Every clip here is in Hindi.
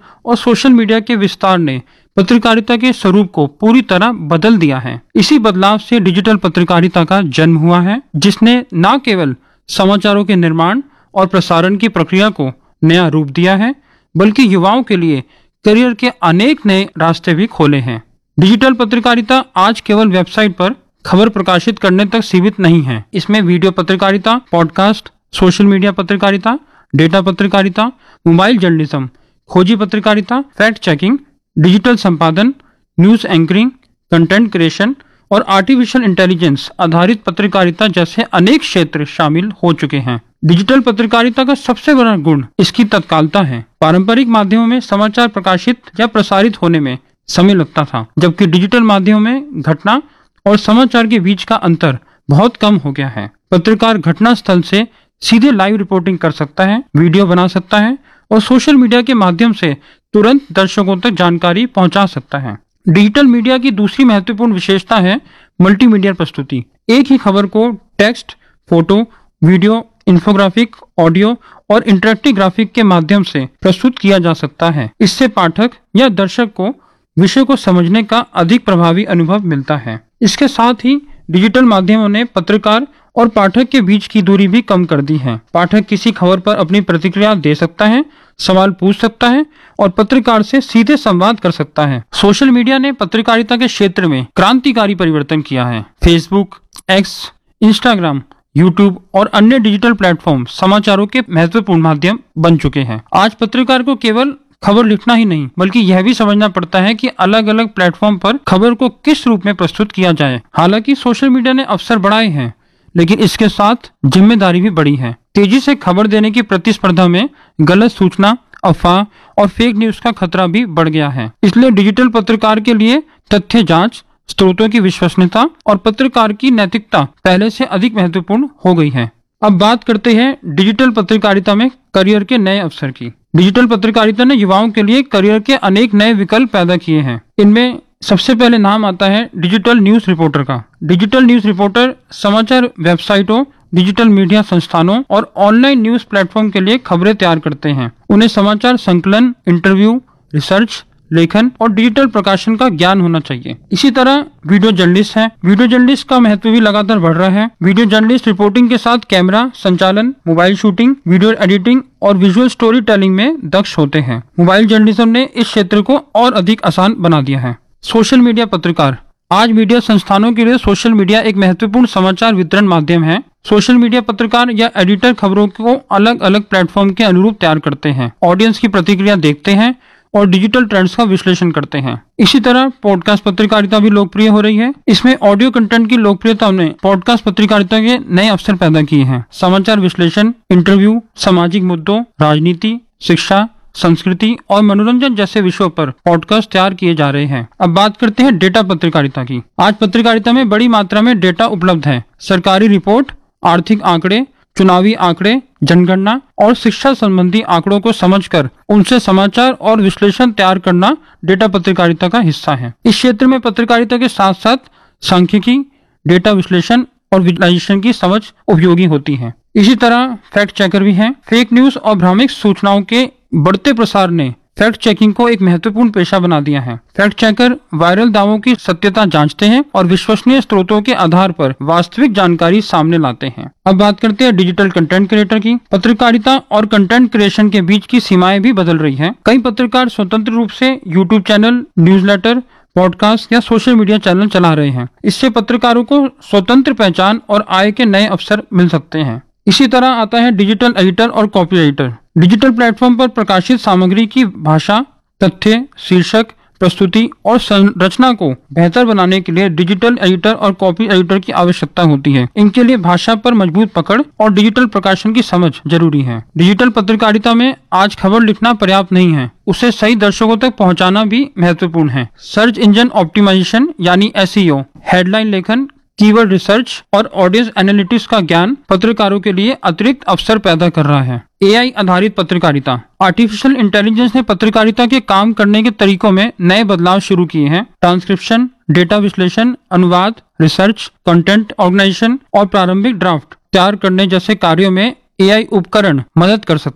और सोशल मीडिया के विस्तार ने पत्रकारिता के स्वरूप को पूरी तरह बदल दिया है। इसी बदलाव से डिजिटल पत्रकारिता का जन्म हुआ है, जिसने न केवल समाचारों के निर्माण और प्रसारण की प्रक्रिया को नया रूप दिया है, बल्कि युवाओं के लिए करियर के अनेक नए रास्ते भी खोले हैं। डिजिटल पत्रकारिता आज केवल वेबसाइट पर खबर प्रकाशित करने तक सीमित नहीं है। इसमें वीडियो पत्रकारिता, पॉडकास्ट, सोशल मीडिया पत्रकारिता, डेटा पत्रकारिता, मोबाइल जर्नलिज्म, खोजी पत्रकारिता, फैक्ट चेकिंग, डिजिटल संपादन, न्यूज एंकरिंग, कंटेंट क्रिएशन और आर्टिफिशियल इंटेलिजेंस आधारित पत्रकारिता जैसे अनेक क्षेत्र शामिल हो चुके हैं। डिजिटल पत्रकारिता का सबसे बड़ा गुण इसकी तत्कालता है। पारंपरिक माध्यमों में समाचार प्रकाशित या प्रसारित होने में समय लगता था, जबकि डिजिटल माध्यमों में घटना और समाचार के बीच का अंतर बहुत कम हो गया है। पत्रकार घटना स्थल से सीधे लाइव रिपोर्टिंग कर सकता है, वीडियो बना सकता है और सोशल मीडिया के माध्यम से तुरंत दर्शकों तक जानकारी पहुंचा सकता है। डिजिटल मीडिया की दूसरी महत्वपूर्ण विशेषता है मल्टीमीडिया प्रस्तुति। एक ही खबर को text, photo, video, infographic, audio और इंटरैक्टिव ग्राफिक के माध्यम से प्रस्तुत किया जा सकता है। इससे पाठक या दर्शक को विषय को समझने का अधिक प्रभावी अनुभव मिलता है। इसके साथ ही डिजिटल माध्यमों ने पत्रकार और पाठक के बीच की दूरी भी कम कर दी है। पाठक किसी खबर पर अपनी प्रतिक्रिया दे सकता है, सवाल पूछ सकता है और पत्रकार से सीधे संवाद कर सकता है। सोशल मीडिया ने पत्रकारिता के क्षेत्र में क्रांतिकारी परिवर्तन किया है। फेसबुक, एक्स, इंस्टाग्राम, यूट्यूब और अन्य डिजिटल प्लेटफॉर्म समाचारों के महत्वपूर्ण माध्यम बन चुके हैं। आज पत्रकार को केवल खबर लिखना ही नहीं, बल्कि यह भी समझना पड़ता है कि अलग अलग प्लेटफॉर्म पर खबर को किस रूप में प्रस्तुत किया जाए। हालांकि सोशल मीडिया ने अवसर बढ़ाए हैं, लेकिन इसके साथ जिम्मेदारी भी बढ़ी है। तेजी से खबर देने की प्रतिस्पर्धा में गलत सूचना, अफवाह और फेक न्यूज का खतरा भी बढ़ गया है। इसलिए डिजिटल पत्रकार के लिए तथ्य जांच, स्रोतों की विश्वसनीयता और पत्रकार की नैतिकता पहले से अधिक महत्वपूर्ण हो गई है। अब बात करते हैं डिजिटल पत्रकारिता में करियर के नए अवसर की। डिजिटल पत्रकारिता ने युवाओं के लिए करियर के अनेक नए विकल्प पैदा किए हैं। इनमें सबसे पहले नाम आता है डिजिटल न्यूज रिपोर्टर का। डिजिटल न्यूज रिपोर्टर समाचार वेबसाइटों, डिजिटल मीडिया संस्थानों और ऑनलाइन न्यूज प्लेटफॉर्म के लिए खबरें तैयार करते हैं। उन्हें समाचार संकलन, इंटरव्यू, रिसर्च, लेखन और डिजिटल प्रकाशन का ज्ञान होना चाहिए। इसी तरह वीडियो जर्नलिस्ट है। वीडियो जर्नलिस्ट का महत्व भी लगातार बढ़ रहा है। वीडियो जर्नलिस्ट रिपोर्टिंग के साथ कैमरा संचालन, मोबाइल शूटिंग, वीडियो एडिटिंग और विजुअल स्टोरी टेलिंग में दक्ष होते हैं। मोबाइल जर्नलिज्म ने इस क्षेत्र को और अधिक आसान बना दिया है। सोशल मीडिया पत्रकार। आज मीडिया संस्थानों के लिए सोशल मीडिया एक महत्वपूर्ण समाचार वितरण माध्यम है। सोशल मीडिया पत्रकार या एडिटर खबरों को अलग अलग प्लेटफॉर्म के अनुरूप तैयार करते हैं, ऑडियंस की प्रतिक्रिया देखते हैं और डिजिटल ट्रेंड्स का विश्लेषण करते हैं। इसी तरह पॉडकास्ट पत्रकारिता भी लोकप्रिय हो रही है। इसमें ऑडियो कंटेंट की लोकप्रियता ने पॉडकास्ट पत्रकारिता के नए अवसर पैदा किए हैं। समाचार विश्लेषण, इंटरव्यू, सामाजिक मुद्दों, राजनीति, शिक्षा, संस्कृति और मनोरंजन जैसे विषयों पर पॉडकास्ट तैयार किए जा रहे हैं। अब बात करते हैं डेटा पत्रकारिता की। आज पत्रकारिता में बड़ी मात्रा में डेटा उपलब्ध है। सरकारी रिपोर्ट, आर्थिक आंकड़े, चुनावी आंकड़े, जनगणना और शिक्षा संबंधी आंकड़ों को समझकर उनसे समाचार और विश्लेषण तैयार करना डेटा पत्रकारिता का हिस्सा है। इस क्षेत्र में पत्रकारिता के साथ साथ सांख्यिकी, डेटा विश्लेषण और विजुअलाइजेशन की समझ उपयोगी होती है। इसी तरह फैक्ट चेकर भी हैं। फेक न्यूज और भ्रामक सूचनाओं के बढ़ते प्रसार ने फैक्ट चेकिंग को एक महत्वपूर्ण पेशा बना दिया है। फैक्ट चेकर वायरल दावों की सत्यता जांचते हैं और विश्वसनीय स्रोतों के आधार पर वास्तविक जानकारी सामने लाते हैं। अब बात करते हैं डिजिटल कंटेंट क्रिएटर की। पत्रकारिता और कंटेंट क्रिएशन के बीच की सीमाएं भी बदल रही हैं। कई पत्रकार स्वतंत्र रूप से यूट्यूब चैनल, न्यूज़लेटर, पॉडकास्ट या सोशल मीडिया चैनल चला रहे हैं। इससे पत्रकारों को स्वतंत्र पहचान और आय के नए अवसर मिल सकते हैं। इसी तरह आता है डिजिटल एडिटर और कॉपी राइटर। डिजिटल प्लेटफॉर्म पर प्रकाशित सामग्री की भाषा, तथ्य, शीर्षक, प्रस्तुति और संरचना को बेहतर बनाने के लिए डिजिटल एडिटर और कॉपी एडिटर की आवश्यकता होती है। इनके लिए भाषा पर मजबूत पकड़ और डिजिटल प्रकाशन की समझ जरूरी है। डिजिटल पत्रकारिता में आज खबर लिखना पर्याप्त नहीं है, उसे सही दर्शकों तक पहुंचाना भी महत्वपूर्ण है। सर्च इंजन ऑप्टिमाइजेशन यानी SEO, हेडलाइन लेखन, कीवर्ड रिसर्च और ऑडियंस एनालिटिक्स का ज्ञान पत्रकारों के लिए अतिरिक्त अवसर पैदा कर रहा है। AI आधारित पत्रकारिता। आर्टिफिशियल इंटेलिजेंस ने पत्रकारिता के काम करने के तरीकों में नए बदलाव शुरू किए हैं। ट्रांसक्रिप्शन, डेटा विश्लेषण, अनुवाद, रिसर्च, कंटेंट ऑर्गेनाइजेशन और प्रारंभिक ड्राफ्ट तैयार करने जैसे कार्यों में AI उपकरण मदद कर सकते हैं।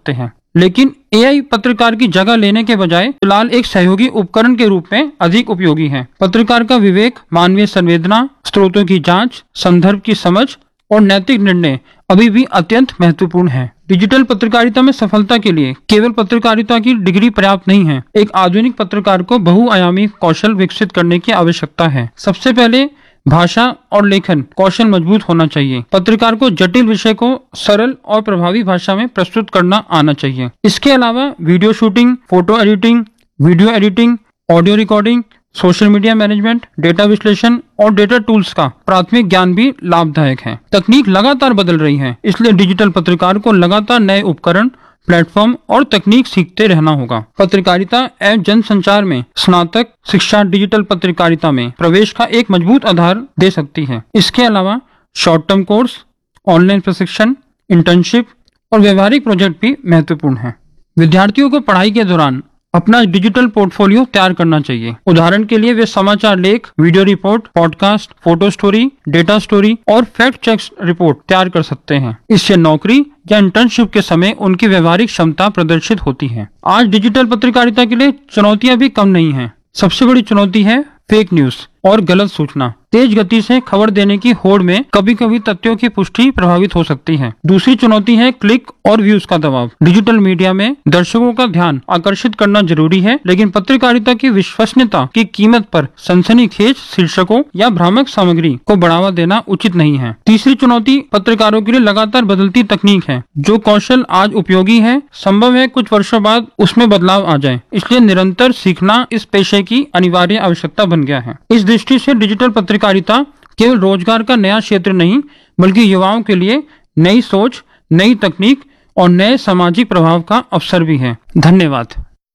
लेकिन एआई पत्रकार की जगह लेने के बजाय फिलहाल एक सहयोगी उपकरण के रूप में अधिक उपयोगी है। पत्रकार का विवेक, मानवीय संवेदना, स्रोतों की जांच, संदर्भ की समझ और नैतिक निर्णय अभी भी अत्यंत महत्वपूर्ण है। डिजिटल पत्रकारिता में सफलता के लिए केवल पत्रकारिता की डिग्री पर्याप्त नहीं है। एक आधुनिक पत्रकार को बहुआयामी कौशल विकसित करने की आवश्यकता है। सबसे पहले भाषा और लेखन कौशल मजबूत होना चाहिए। पत्रकार को जटिल विषय को सरल और प्रभावी भाषा में प्रस्तुत करना आना चाहिए। इसके अलावा video shooting, photo editing, video editing, audio recording, social media management, data विश्लेषण और डेटा टूल्स का प्राथमिक ज्ञान भी लाभदायक है। तकनीक लगातार बदल रही है, इसलिए डिजिटल पत्रकार को लगातार नए उपकरण, प्लेटफॉर्म और तकनीक सीखते रहना होगा। पत्रकारिता एवं जनसंचार में स्नातक शिक्षा डिजिटल पत्रकारिता में प्रवेश का एक मजबूत आधार दे सकती है। इसके अलावा शॉर्ट टर्म कोर्स, ऑनलाइन प्रशिक्षण, इंटर्नशिप और व्यवहारिक प्रोजेक्ट भी महत्वपूर्ण है। विद्यार्थियों को पढ़ाई के दौरान अपना डिजिटल पोर्टफोलियो तैयार करना चाहिए। उदाहरण के लिए वे समाचार लेख, video report, podcast, photo story, data story और फैक्ट चेक रिपोर्ट तैयार कर सकते हैं। इससे नौकरी या इंटर्नशिप के समय उनकी व्यवहारिक क्षमता प्रदर्शित होती है। आज डिजिटल पत्रकारिता के लिए चुनौतियां भी कम नहीं हैं। सबसे बड़ी चुनौती है फेक न्यूज और गलत सूचना। तेज गति से खबर देने की होड़ में कभी कभी तथ्यों की पुष्टि प्रभावित हो सकती है। दूसरी चुनौती है क्लिक और व्यूज का दबाव। डिजिटल मीडिया में दर्शकों का ध्यान आकर्षित करना जरूरी है, लेकिन पत्रकारिता की विश्वसनीयता की कीमत पर सनसनीखेज शीर्षकों या भ्रामक सामग्री को बढ़ावा देना उचित नहीं है। तीसरी चुनौती पत्रकारों के लिए लगातार बदलती तकनीक है। जो कौशल आज उपयोगी है, संभव है कुछ वर्षों बाद उसमें बदलाव आ जाए। इसलिए निरंतर सीखना इस पेशे की अनिवार्य आवश्यकता बन गया है। इस दृष्टि से डिजिटल पत्रकारिता केवल रोजगार का नया क्षेत्र नहीं, बल्कि युवाओं के लिए नई सोच, नई तकनीक और नए सामाजिक प्रभाव का अवसर भी है। धन्यवाद।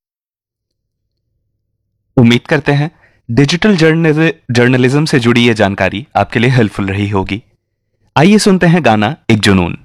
उम्मीद करते हैं डिजिटल जर्नलिज्म से जुड़ी यह जानकारी आपके लिए हेल्पफुल रही होगी। आइए सुनते हैं गाना एक जुनून।